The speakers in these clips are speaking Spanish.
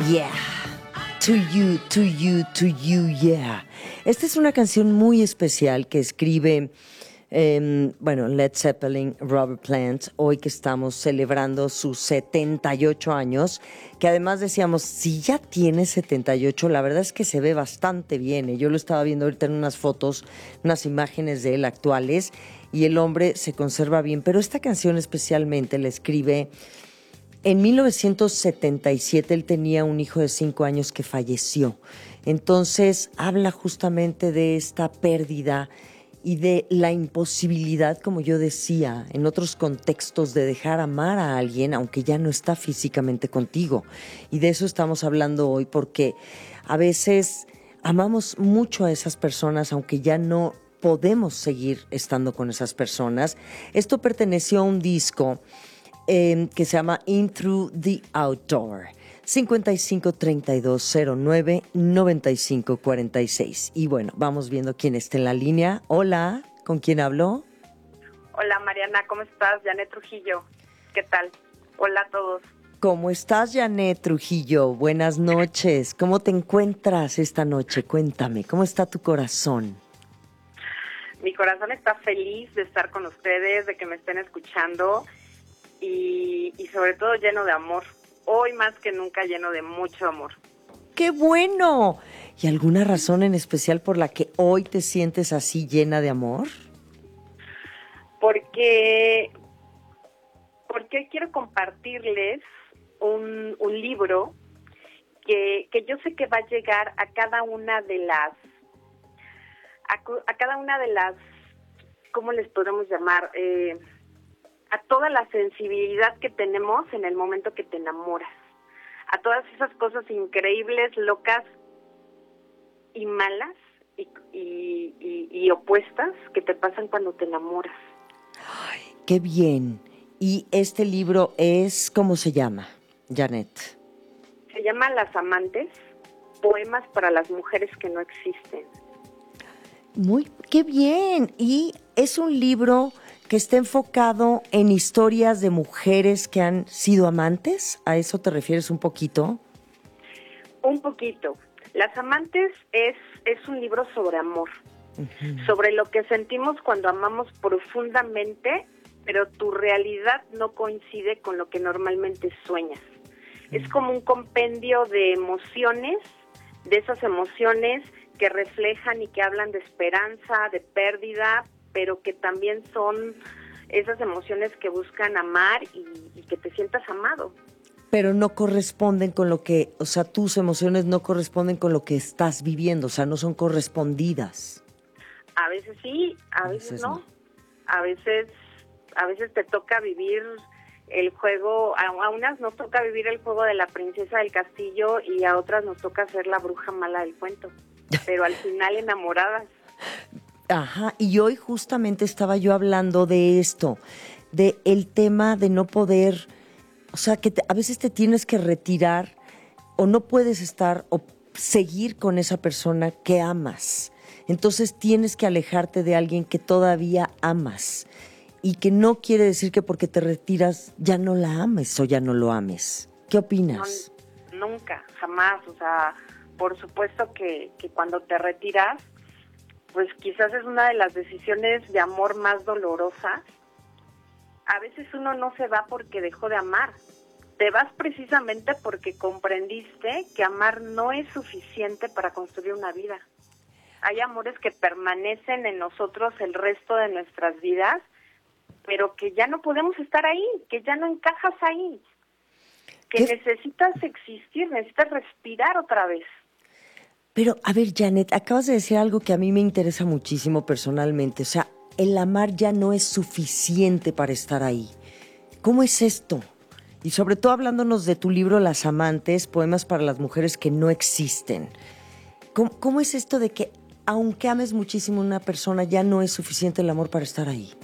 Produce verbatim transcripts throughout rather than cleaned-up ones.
Yeah. To you, to you, to you, yeah. Esta es una canción muy especial que escribe, eh, bueno, Led Zeppelin, Robert Plant, hoy que estamos celebrando sus setenta y ocho años, que además decíamos, si ya tiene setenta y ocho, la verdad es que se ve bastante bien. ¿eh? Yo lo estaba viendo ahorita en unas fotos, unas imágenes de él actuales, y el hombre se conserva bien, pero esta canción especialmente la escribe en mil novecientos setenta y siete. Él tenía un hijo de cinco años que falleció. Entonces habla justamente de esta pérdida y de la imposibilidad, como yo decía, en otros contextos de dejar amar a alguien aunque ya no está físicamente contigo. Y de eso estamos hablando hoy, porque a veces amamos mucho a esas personas aunque ya no podemos seguir estando con esas personas. Esto perteneció a un disco Eh, que se llama In Through the Outdoor. cincuenta y cinco treinta y dos cero nueve noventa y cinco cuarenta y seis. Y bueno, vamos viendo quién está en la línea. Hola, ¿con quién habló? Hola Mariana, ¿cómo estás? Janet Trujillo, ¿qué tal? Hola a todos. ¿Cómo estás, Janet Trujillo? Buenas noches. ¿Cómo te encuentras esta noche? Cuéntame, ¿cómo está tu corazón? Mi corazón está feliz de estar con ustedes, de que me estén escuchando. Y, y sobre todo lleno de amor. Hoy más que nunca lleno de mucho amor. ¡Qué bueno! ¿Y alguna razón en especial por la que hoy te sientes así llena de amor? Porque, porque quiero compartirles un, un libro que, que yo sé que va a llegar a cada una de las, a, a cada una de las, ¿cómo les podemos llamar? Eh, a toda la sensibilidad que tenemos en el momento que te enamoras, a todas esas cosas increíbles, locas y malas y, y, y, y opuestas que te pasan cuando te enamoras. Ay, qué bien. Y este libro es, ¿cómo se llama, Janet? Se llama Las Amantes, poemas para las mujeres que no existen. Muy, qué bien. Y es un libro que está enfocado en historias de mujeres que han sido amantes. ¿A eso te refieres un poquito? Un poquito. Las Amantes es, es un libro sobre amor, uh-huh. sobre lo que sentimos cuando amamos profundamente, pero tu realidad no coincide con lo que normalmente sueñas. Uh-huh. Es como un compendio de emociones, de esas emociones que reflejan y que hablan de esperanza, de pérdida, pero que también son esas emociones que buscan amar y, y que te sientas amado. Pero no corresponden con lo que, o sea, tus emociones no corresponden con lo que estás viviendo, o sea, no son correspondidas. A veces sí, a, a veces, veces no. no. A veces, a veces te toca vivir el juego, a, a unas nos toca vivir el juego de la princesa del castillo y a otras nos toca ser la bruja mala del cuento, pero al final enamoradas. Ajá, y hoy justamente estaba yo hablando de esto, de el tema de no poder, o sea, que te, a veces te tienes que retirar o no puedes estar o seguir con esa persona que amas. Entonces tienes que alejarte de alguien que todavía amas y que no quiere decir que porque te retiras ya no la ames o ya no lo ames. ¿Qué opinas? No, nunca, jamás, o sea, por supuesto que, que cuando te retiras, pues quizás es una de las decisiones de amor más dolorosas. A veces uno no se va porque dejó de amar. Te vas precisamente porque comprendiste que amar no es suficiente para construir una vida. Hay amores que permanecen en nosotros el resto de nuestras vidas, pero que ya no podemos estar ahí, que ya no encajas ahí, que ¿Qué? necesitas existir, necesitas respirar otra vez. Pero, a ver, Janet, acabas de decir algo que a mí me interesa muchísimo personalmente. O sea, el amar ya no es suficiente para estar ahí. ¿Cómo es esto? Y sobre todo hablándonos de tu libro Las Amantes, poemas para las mujeres que no existen. ¿Cómo, cómo es esto de que, aunque ames muchísimo a una persona, ya no es suficiente el amor para estar ahí?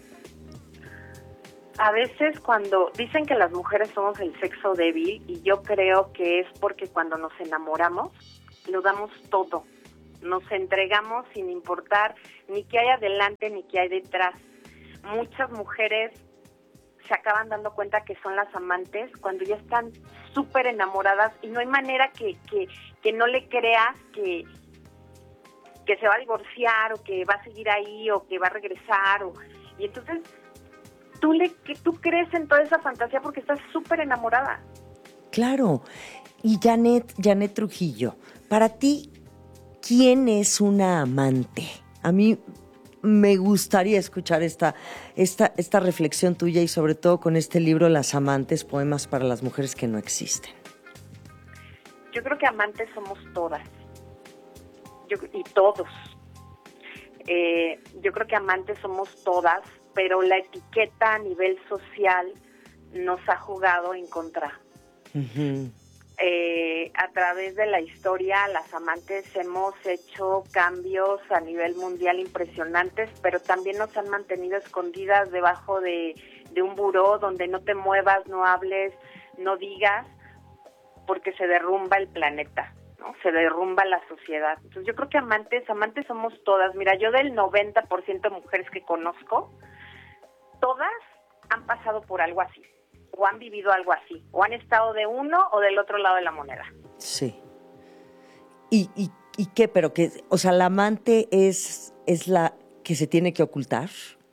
A veces cuando dicen que las mujeres somos el sexo débil, y yo creo que es porque cuando nos enamoramos, lo damos todo, nos entregamos sin importar ni qué hay adelante ni qué hay detrás. Muchas mujeres se acaban dando cuenta que son las amantes cuando ya están súper enamoradas y no hay manera que, que, que no le creas que, que se va a divorciar o que va a seguir ahí o que va a regresar. O, y entonces tú, le, que tú crees en toda esa fantasía porque estás súper enamorada. Claro. Y Janet, Janet Trujillo, para ti, ¿quién es una amante? A mí me gustaría escuchar esta, esta, esta reflexión tuya y sobre todo con este libro Las amantes, poemas para las mujeres que no existen. Yo creo que amantes somos todas. Yo, y todos. Eh, yo creo que amantes somos todas, pero la etiqueta a nivel social nos ha jugado en contra. Uh-huh. Eh, a través de la historia, las amantes hemos hecho cambios a nivel mundial impresionantes, pero también nos han mantenido escondidas debajo de, de un buró donde no te muevas, no hables, no digas, porque se derrumba el planeta, ¿no? Se derrumba la sociedad. Entonces yo creo que amantes, amantes somos todas. Mira, yo del noventa por ciento de mujeres que conozco, todas han pasado por algo así, o han vivido algo así, o han estado de uno o del otro lado de la moneda. Sí. ¿Y, y, y qué? Pero que, o sea, la amante es, es la que se tiene que ocultar.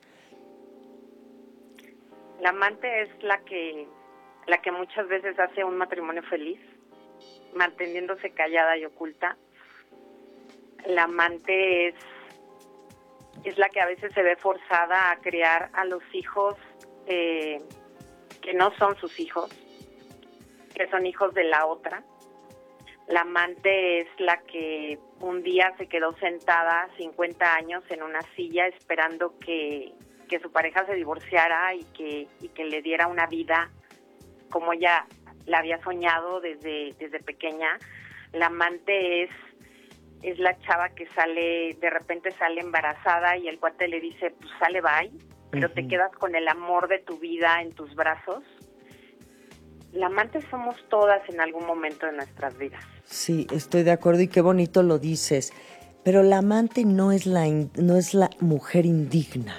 La amante es la que, la que muchas veces hace un matrimonio feliz, manteniéndose callada y oculta. La amante es, es la que a veces se ve forzada a criar a los hijos eh, que no son sus hijos, que son hijos de la otra. La amante es la que un día se quedó sentada cincuenta años en una silla esperando que, que su pareja se divorciara y que, y que le diera una vida como ella la había soñado desde, desde pequeña. La amante es, es la chava que sale, de repente sale embarazada y el cuate le dice, pues sale, bye, pero uh-huh. te quedas con el amor de tu vida en tus brazos. La amante somos todas en algún momento de nuestras vidas. Sí, estoy de acuerdo y qué bonito lo dices. Pero la amante no es la, no es la mujer indigna.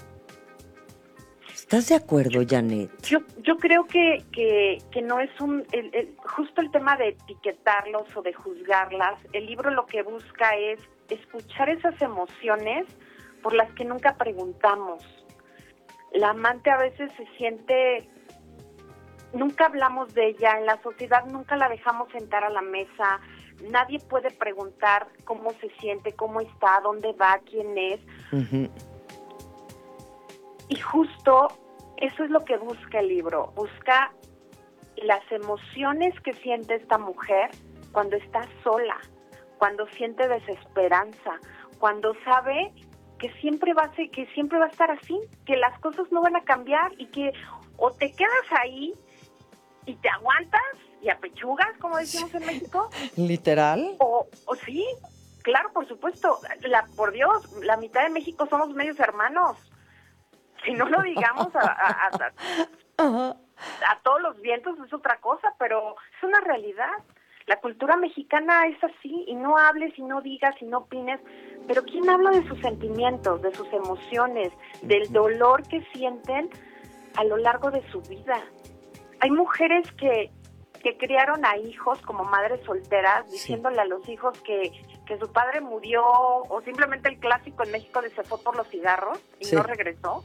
¿Estás de acuerdo, Janet? Yo, yo creo que, que, que no es un... El, el, justo el tema de etiquetarlos o de juzgarlas, el libro lo que busca es escuchar esas emociones por las que nunca preguntamos. La amante a veces se siente... Nunca hablamos de ella, en la sociedad nunca la dejamos sentar a la mesa, nadie puede preguntar cómo se siente, cómo está, dónde va, quién es. Uh-huh. Y justo eso es lo que busca el libro, busca las emociones que siente esta mujer cuando está sola, cuando siente desesperanza, cuando sabe que siempre va a ser, que siempre va a estar así, que las cosas no van a cambiar y que o te quedas ahí y te aguantas y apechugas, como decimos en México. ¿Literal? O, o sí, claro, por supuesto. La, por Dios, la mitad de México somos medios hermanos. Si no lo digamos a, a, a, a, a todos los vientos es otra cosa, pero es una realidad. La cultura mexicana es así, y no hables, y no digas, y no opines. Pero ¿quién habla de sus sentimientos, de sus emociones, del dolor que sienten a lo largo de su vida? Hay mujeres que, que criaron a hijos como madres solteras, diciéndole sí. a los hijos que, que su padre murió, o simplemente el clásico en México de se fue por los cigarros y sí. no regresó.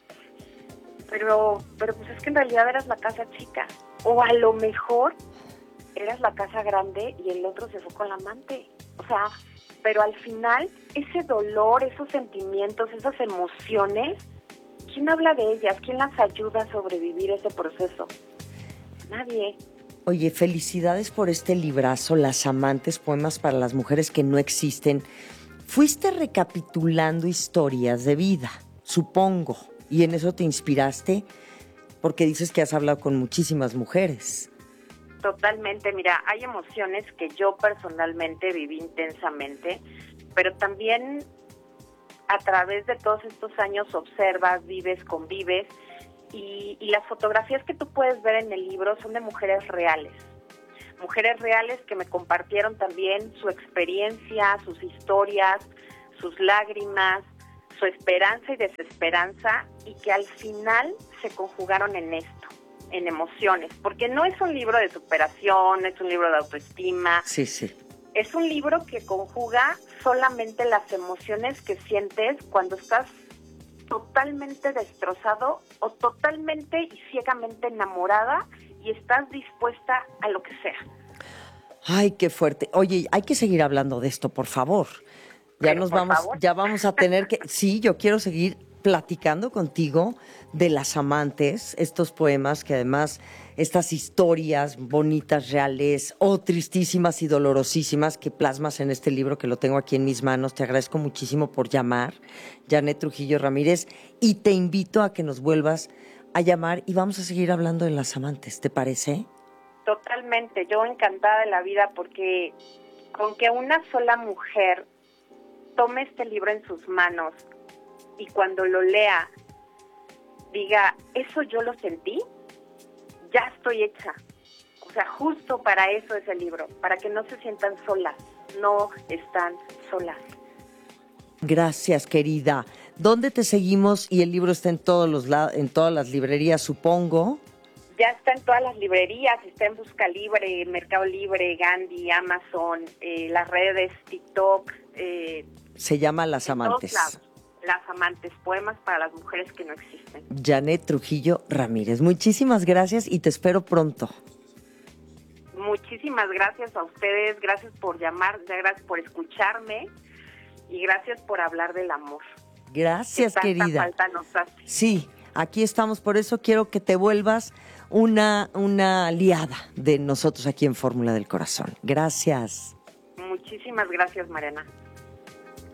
Pero, pero pues es que en realidad eras la casa chica. O a lo mejor eras la casa grande y el otro se fue con la amante. O sea, pero al final ese dolor, esos sentimientos, esas emociones, ¿quién habla de ellas? ¿Quién las ayuda a sobrevivir ese proceso? Nadie. Oye, felicidades por este librazo, Las amantes, poemas para las mujeres que no existen. Fuiste recapitulando historias de vida, supongo, y en eso te inspiraste, porque dices que has hablado con muchísimas mujeres. Totalmente, mira, hay emociones que yo personalmente viví intensamente, pero también a través de todos estos años observas, vives, convives. Y, y las fotografías que tú puedes ver en el libro son de mujeres reales. Mujeres reales que me compartieron también su experiencia, sus historias, sus lágrimas, su esperanza y desesperanza, y que al final se conjugaron en esto. en emociones, porque no es un libro de superación, no es un libro de autoestima. Sí, sí. Es un libro que conjuga solamente las emociones que sientes cuando estás totalmente destrozado o totalmente y ciegamente enamorada y estás dispuesta a lo que sea. Ay, qué fuerte. Oye, hay que seguir hablando de esto, por favor. Ya Pero nos por vamos, favor. ya vamos a tener que... Sí, yo quiero seguir platicando contigo de Las Amantes, estos poemas que además, estas historias bonitas, reales, o tristísimas y dolorosísimas que plasmas en este libro que lo tengo aquí en mis manos. Te agradezco muchísimo por llamar, Janet Trujillo Ramírez, y te invito a que nos vuelvas a llamar y vamos a seguir hablando de Las Amantes, ¿te parece? Totalmente, yo encantada de la vida porque con que una sola mujer tome este libro en sus manos y cuando lo lea diga, eso yo lo sentí, ya estoy hecha. O sea, justo para eso es el libro, para que no se sientan solas, no están solas. Gracias, querida. ¿Dónde te seguimos? Y el libro está en todos los la- en todas las librerías, supongo. Ya está en todas las librerías, está en Busca Libre, Mercado Libre, Gandhi, Amazon, eh, las redes, TikTok. Eh, Se llama Las en todos Amantes. lados. Las Amantes, poemas para las mujeres que no existen. Janet Trujillo Ramírez. Muchísimas gracias y te espero pronto. Muchísimas gracias a ustedes, gracias por llamar, gracias por escucharme y gracias por hablar del amor. Gracias, que tanta querida. falta nos hace. Sí, aquí estamos, por eso quiero que te vuelvas una, una aliada de nosotros aquí en Fórmula del Corazón. Gracias. Muchísimas gracias, Mariana.